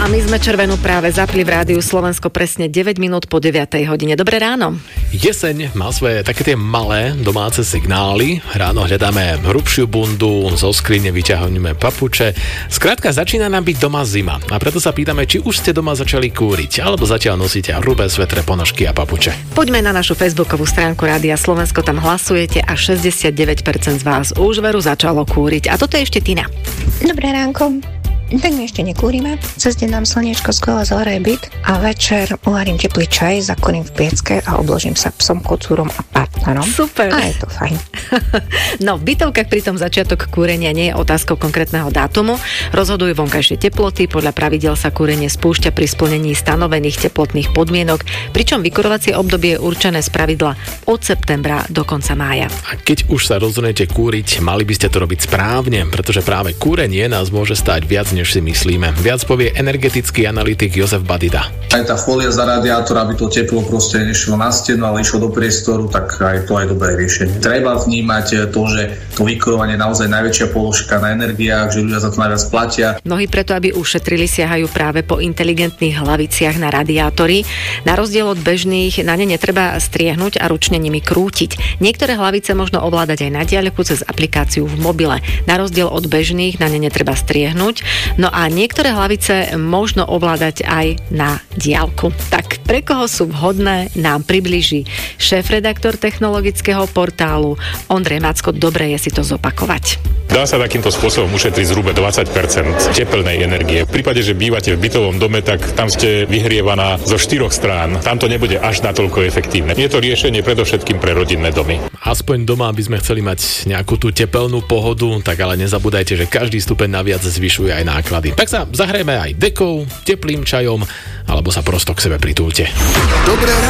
A my sme červenú práve zapli v rádiu Slovensko presne 9 minút po 9 hodine. Dobré ráno. Jeseň má svoje také tie malé domáce signály. Ráno hľadáme hrubšiu bundu, zo skrine vyťahujeme papuče. Skrátka, začína nám byť doma zima. A preto sa pýtame, či už ste doma začali kúriť, alebo zatiaľ nosíte hrubé svetre, ponožky a papuče. Poďme na našu facebookovú stránku Rádia Slovensko, tam hlasujete a 69% z vás už veru začalo kúriť. A toto je ešte Tina. Dobré ránko. Tak my ešte nekúrime. Cez deň dám slniečko, skvelé zahreje byt a večer uvarím teplý čaj, zakorím v piecke a obložím sa psom, kocúrom a partnerom. Super. A je to fajn. No, v bytovkách pritom začiatok kúrenia nie je otázkou konkrétneho dátumu. Rozhodujú vonkajšie teploty, podľa pravidel sa kúrenie spúšťa pri splnení stanovených teplotných podmienok, pričom vykurovacie obdobie je určené spravidla od septembra do konca mája. A keď už sa rozhodnete kúriť, mali by ste to robiť správne, pretože práve kúrenie nás môže stáť viac, než si myslíme. Viac povie energetický analytik Jozef Badida. Aj tá fólia za radiátor, aby to teplo proste nešlo na stenu, ale išlo do priestoru, tak aj to je dobré riešenie. Treba vnímať to, že to vykurovanie je naozaj najväčšia položka na energiách, že ľudia za to najviac platia. Mnohí preto, aby ušetrili, siahajú práve po inteligentných hlaviciach na radiátory. Na rozdiel od bežných, na ne netreba striehnúť a ručne nimi krútiť. Niektoré hlavice možno ovládať aj na diaľku cez aplikáciu v mobile. Na rozdiel od bežných, na ne netreba striehnúť. No a niektoré hlavice možno ovládať aj na diaľku. Tak pre koho sú vhodné, nám priblíži šéf-redaktor technologického portálu Ondrej Macko. Dobre je si to zopakovať. Dá sa takýmto spôsobom ušetriť zhruba 20% tepelnej energie. V prípade, že bývate v bytovom dome, tak tam ste vyhrievaná zo 4 strán. Tam to nebude až natoľko efektívne. Je to riešenie predovšetkým pre rodinné domy. Aspoň doma by sme chceli mať nejakú tú tepelnú pohodu, tak ale nezabúdajte, že každý stupeň naviac zvyšuje aj náklady. Tak sa zahrajeme aj dekou, teplým čajom, alebo sa prosto k sebe pritúľte. Dobré